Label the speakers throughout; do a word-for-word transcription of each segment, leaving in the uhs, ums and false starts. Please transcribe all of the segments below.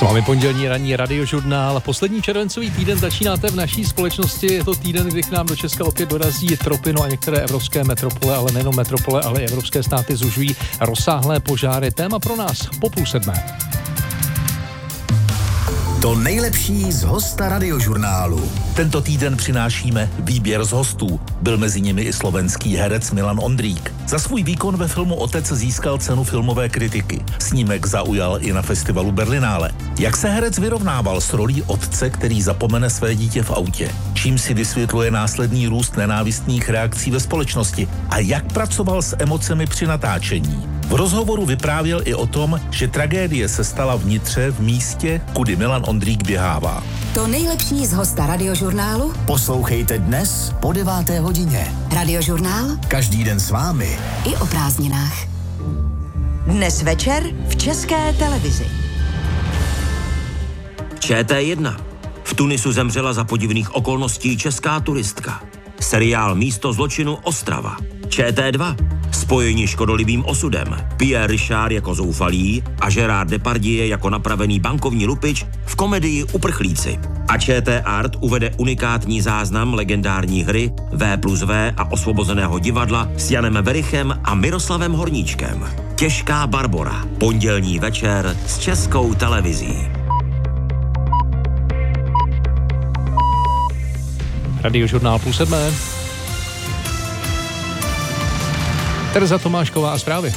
Speaker 1: S vámi pondělní ranní radiožurnál. Poslední červencový týden začínáte v naší společnosti. Je to týden, kdy k nám do Česka opět dorazí tropy, no a některé evropské metropole, ale nejenom metropole, ale i evropské státy zužují rozsáhlé požáry. Téma pro nás po půl sedmé.
Speaker 2: To nejlepší z hosta radiožurnálu.
Speaker 3: Tento týden přinášíme výběr z hostů. Byl mezi nimi i slovenský herec Milan Ondrík. Za svůj výkon ve filmu Otec získal cenu filmové kritiky. Snímek zaujal i na festivalu Berlinále. Jak se herec vyrovnával s rolí otce, který zapomene své dítě v autě? Čím si vysvětluje následný růst nenávistných reakcí ve společnosti? A jak pracoval s emocemi při natáčení? V rozhovoru vyprávěl i o tom, že tragédie se stala v Nitře, v místě, kudy Milan Ondrík běhává.
Speaker 2: To nejlepší z hosta radiožurnálu poslouchejte dnes po deváté hodině. Radiožurnál každý den s vámi.
Speaker 4: I o prázdninách. Dnes večer v České televizi.
Speaker 5: Č T jedna. V Tunisu zemřela za podivných okolností česká turistka. Seriál Místo zločinu Ostrava. Č T dva. Spojení škodolivým osudem. Pierre Richard jako zoufalý a Gerard Depardieu jako napravený bankovní lupič v komedii Uprchlíci. A Č T Art uvede unikátní záznam legendární hry V plus V a Osvobozeného divadla s Janem Verichem a Miroslavem Horníčkem. Těžká Barbora. Pondělní večer s Českou televizí.
Speaker 1: Radiožurnál půl sedmé. Tereza Tomášková a zprávy.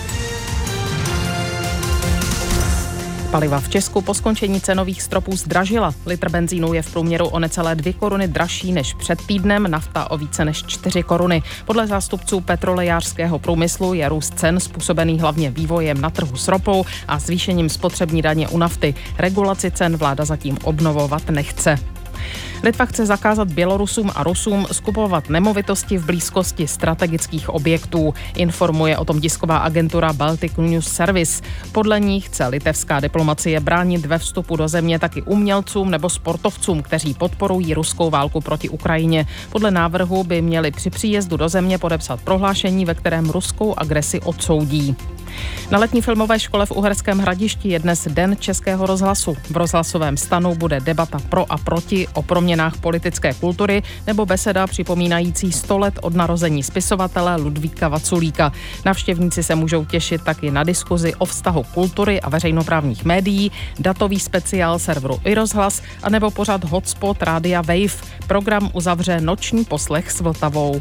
Speaker 6: Paliva v Česku po skončení cenových stropů zdražila. Litr benzínu je v průměru o necelé dvě koruny dražší než před týdnem, nafta o více než čtyři koruny. Podle zástupců petrolejářského průmyslu je růst cen způsobený hlavně vývojem na trhu s ropou a zvýšením spotřební daně u nafty. Regulaci cen vláda zatím obnovovat nechce. Litva chce zakázat Bělorusům a Rusům skupovat nemovitosti v blízkosti strategických objektů. Informuje o tom tisková agentura Baltic News Service. Podle ní chce litevská diplomacie bránit ve vstupu do země taky umělcům nebo sportovcům, kteří podporují ruskou válku proti Ukrajině. Podle návrhu by měli při příjezdu do země podepsat prohlášení, ve kterém ruskou agresi odsoudí. Na letní filmové škole v Uherském Hradišti je dnes Den Českého rozhlasu. V rozhlasovém stanu bude debata pro a proti o proměnách politické kultury nebo beseda připomínající sto let od narození spisovatele Ludvíka Vaculíka. Navštěvníci se můžou těšit taky na diskuzi o vztahu kultury a veřejnoprávních médií, datový speciál serveru iRozhlas a nebo pořad Hotspot Rádia Wave. Program uzavře noční poslech s Vltavou.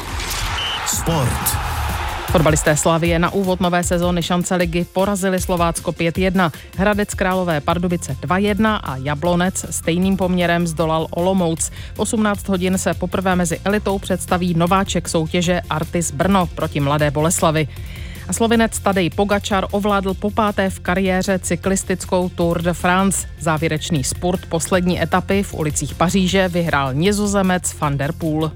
Speaker 2: Sport.
Speaker 6: Fotbalisté Slavie na úvod nové sezóny šance ligy porazili Slovácko pět jedna. Hradec Králové Pardubice dva jedna a Jablonec stejným poměrem zdolal Olomouc. V osmnáct hodin se poprvé mezi elitou představí nováček soutěže Artis Brno proti Mladé Boleslavi. A Slovinec Tadej Pogačar ovládl popáté v kariéře cyklistickou Tour de France. Závěrečný spurt poslední etapy v ulicích Paříže vyhrál Nizozemec Van der Poel.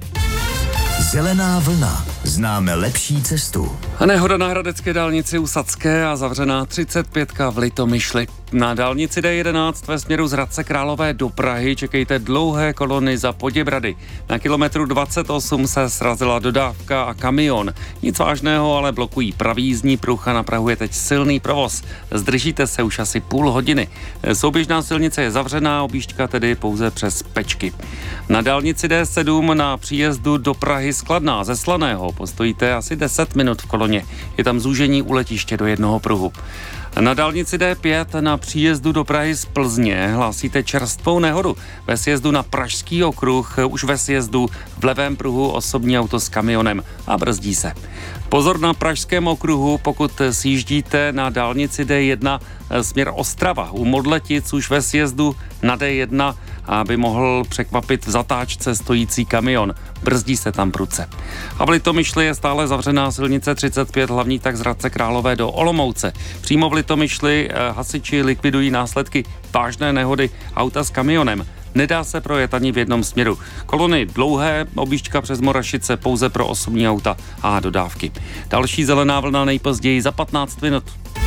Speaker 2: Zelená vlna. Známe lepší cestu.
Speaker 7: A nehoda na hradecké dálnici u Sadské a zavřená třicet pět v Litomyšli. Na dálnici D jedenáct ve směru z Hradce Králové do Prahy čekejte dlouhé kolony za Poděbrady. Na kilometru dvacet osm se srazila dodávka a kamion. Nic vážného, ale blokují pravý jízdní pruh a na Prahu je teď silný provoz. Zdržíte se už asi půl hodiny. Souběžná silnice je zavřená, objížďka tedy pouze přes Pečky. Na dálnici D sedm na příjezdu do Prahy z Kladna ze Slaného postojíte asi deset minut v koloně. Je tam zúžení u letiště do jednoho pruhu. Na dálnici D pět na příjezdu do Prahy z Plzně hlásíte čerstvou nehodu. Ve sjezdu na Pražský okruh, už ve sjezdu v levém pruhu osobní auto s kamionem a brzdí se. Pozor na Pražském okruhu, pokud sjíždíte na dálnici D jedna směr Ostrava. U Modletic už ve sjezdu na D jedna, aby mohl překvapit v zatáčce stojící kamion. Brzdí se tam prudce. A v Litomyšli je stále zavřená silnice třicet pět, hlavní tak z Hradce Králové do Olomouce. Přímo v Litomyšli hasiči likvidují následky vážné nehody auta s kamionem. Nedá se projet ani v jednom směru. Kolony dlouhé, objížďka přes Morašice pouze pro osobní auta a dodávky. Další zelená vlna nejpozději za patnáct minut.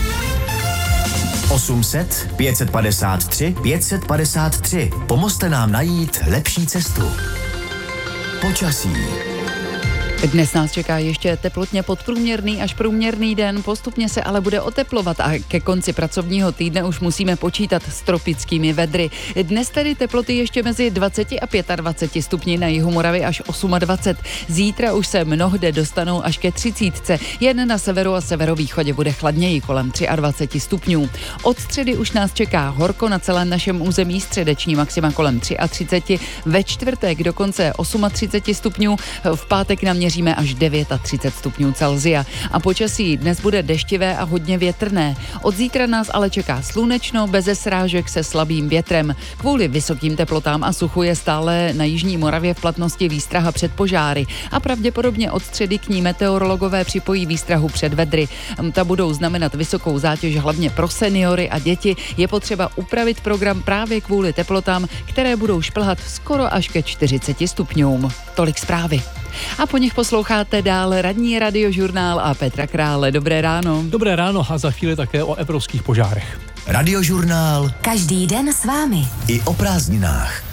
Speaker 2: osm set pět padesát tři pět padesát tři. Pomozte nám najít lepší cestu. Počasí.
Speaker 8: Dnes nás čeká ještě teplotně podprůměrný až průměrný den, postupně se ale bude oteplovat a ke konci pracovního týdne už musíme počítat s tropickými vedry. Dnes tedy teploty ještě mezi dvacet a dvacet pět stupni, na jihu Moravy až dvacet osm. Zítra už se mnohde dostanou až ke třicítce, jen na severu a severovýchodě bude chladněji kolem dvacet tři stupňů. Od středy už nás čeká horko na celém našem území, středeční maxima kolem třicet tři, ve čtvrtek dokonce třicet osm stupňů, v pátek naměří až třicet devět stupňů Celsia. A počasí dnes bude deštivé a hodně větrné. Od zítra nás ale čeká slunečno, beze srážek se slabým větrem. Kvůli vysokým teplotám a suchu je stále na jižní Moravě v platnosti výstraha před požáry a pravděpodobně od středy k ní meteorologové připojí výstrahu před vedry. Ta budou znamenat vysokou zátěž hlavně pro seniory a děti. Je potřeba upravit program právě kvůli teplotám, které budou šplhat skoro až ke čtyřiceti stupňům. Tolik zprávy. A po nich posloucháte dál ranní Radiožurnál a Petra Krále. Dobré ráno.
Speaker 1: Dobré ráno a za chvíli také o evropských požárech.
Speaker 2: Radiožurnál.
Speaker 4: Každý den s vámi.
Speaker 2: I o prázdninách.